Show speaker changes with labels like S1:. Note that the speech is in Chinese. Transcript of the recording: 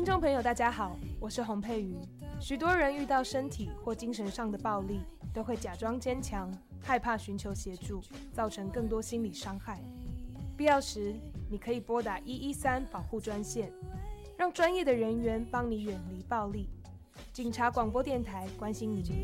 S1: 听众朋友大家好，我是洪佩瑜。许多人遇到身体或精神上的暴力，都会假装坚强，害怕寻求协助，造成更多心理伤害。必要时，你可以拨打113保护专线，让专业的人员帮你远离暴力。警察广播电台关心您。